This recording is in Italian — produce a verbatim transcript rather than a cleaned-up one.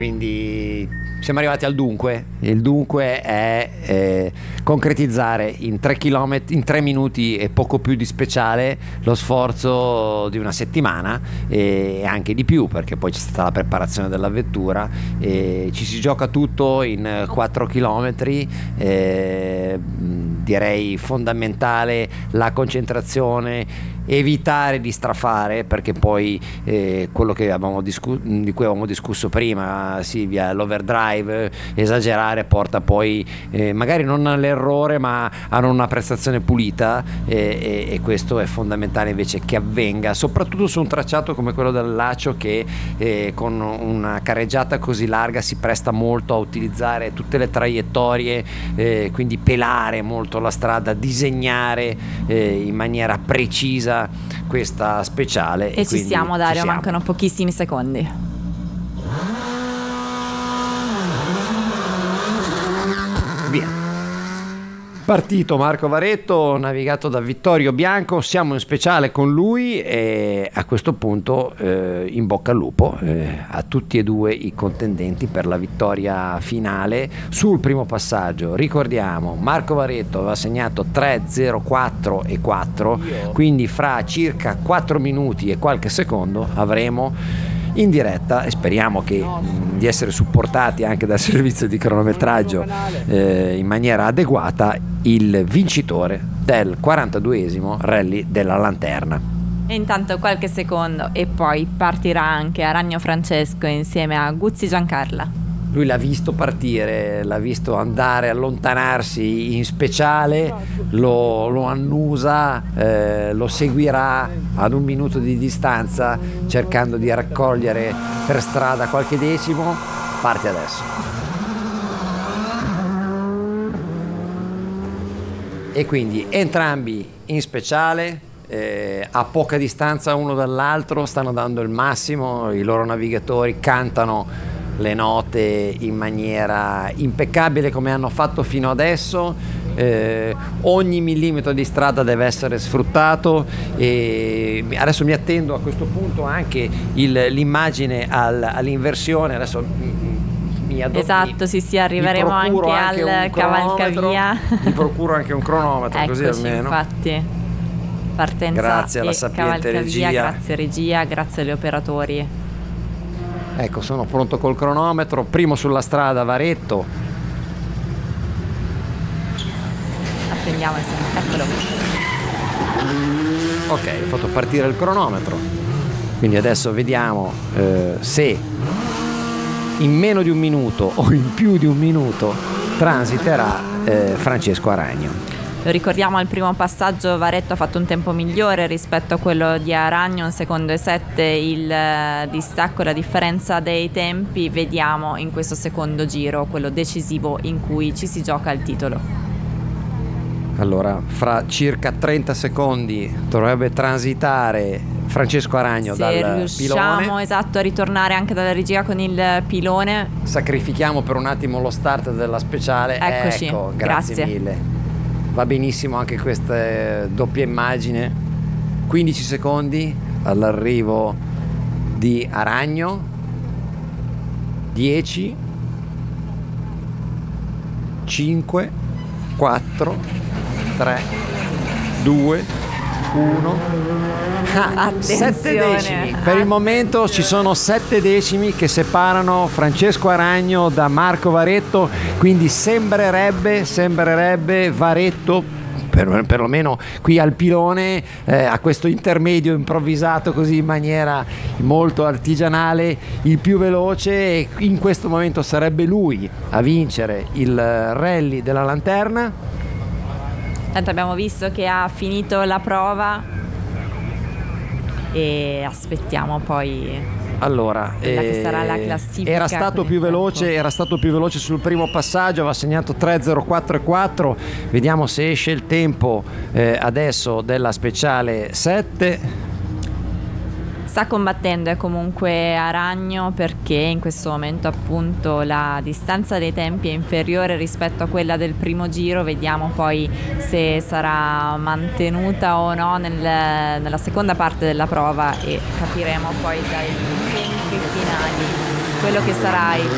Quindi siamo arrivati al dunque. Il dunque è eh, concretizzare in tre chilometri, in tre minuti e poco più di speciale lo sforzo di una settimana e anche di più, perché poi c'è stata la preparazione della vettura e ci si gioca tutto in quattro chilometri. Eh, direi fondamentale la concentrazione, evitare di strafare, perché poi eh, quello che avevamo discu- di cui avevamo discusso prima, Silvia, l'overdrive, esagerare porta poi eh, magari non all'errore ma a una prestazione pulita e, e, e questo è fondamentale invece che avvenga, soprattutto su un tracciato come quello del Lacio, che eh, con una carreggiata così larga si presta molto a utilizzare tutte le traiettorie, eh, quindi pelare molto la strada, disegnare eh, in maniera precisa questa speciale. E, e ci siamo, Dario, ci siamo. Mancano pochissimi secondi. Via. Partito Marco Varetto, navigato da Vittorio Bianco, siamo in speciale con lui e a questo punto eh, in bocca al lupo eh, a tutti e due i contendenti per la vittoria finale sul primo passaggio. Ricordiamo, Marco Varetto aveva segnato tre zero quattro e quattro, quindi fra circa quattro minuti e qualche secondo avremo in diretta, e speriamo che, mh, di essere supportati anche dal servizio di cronometraggio eh, in maniera adeguata, il vincitore del quarantaduesimo Rally della Lanterna. E intanto qualche secondo e poi partirà anche Aragno Francesco insieme a Guzzi Giancarla. Lui l'ha visto partire, l'ha visto andare, allontanarsi in speciale, lo, lo annusa, eh, lo seguirà ad un minuto di distanza cercando di raccogliere per strada qualche decimo. Parte adesso. E quindi entrambi in speciale, eh, a poca distanza uno dall'altro, stanno dando il massimo, i loro navigatori cantano le note in maniera impeccabile come hanno fatto fino adesso. Eh, ogni millimetro di strada deve essere sfruttato e adesso mi attendo a questo punto anche il, l'immagine al, all'inversione. Adesso mi addo- esatto, sì sì, arriveremo anche, anche al cavalcavia. Mi procuro anche un cronometro. Eccoci, così almeno, infatti, partenza grazie alla e sapiente cavalcavia, regia. grazie regia, grazie agli operatori. Ecco, sono pronto col cronometro, primo sulla strada Varetto. Attendiamo, eccolo. Ok, ho fatto partire il cronometro. Quindi adesso vediamo eh, se in meno di un minuto o in più di un minuto transiterà eh, Francesco Aragno. Lo ricordiamo, al primo passaggio Varetto ha fatto un tempo migliore rispetto a quello di Aragno, un secondo e sette il distacco, la differenza dei tempi. Vediamo in questo secondo giro, quello decisivo in cui ci si gioca il titolo. Allora, fra circa trenta secondi dovrebbe transitare Francesco Aragno Se dal riusciamo, pilone. esatto, a ritornare anche dalla regia con il pilone. Sacrifichiamo per un attimo lo start della speciale. Eccoci, ecco, grazie, grazie mille. Va benissimo anche questa doppia immagine. quindici secondi all'arrivo di Aragno. dieci, cinque, quattro, tre, due, uno. Ah, sette decimi. Per il momento ci sono sette decimi che separano Francesco Aragno da Marco Varetto, quindi sembrerebbe, sembrerebbe Varetto, per, perlomeno qui al pilone, eh, a questo intermedio improvvisato così in maniera molto artigianale, il più veloce, e in questo momento sarebbe lui a vincere il Rally della Lanterna. Tanto abbiamo visto che ha finito la prova e aspettiamo poi allora quella che eh, sarà la classifica. Era stato più veloce, tempo. era stato più veloce sul primo passaggio, aveva segnato tre zero quattro e quattro. Vediamo se esce il tempo eh, adesso della speciale sette. Sta combattendo è comunque Aragno, perché in questo momento appunto la distanza dei tempi è inferiore rispetto a quella del primo giro. Vediamo poi se sarà mantenuta o no nel, nella seconda parte della prova e capiremo poi dai tempi finali quello che sarà il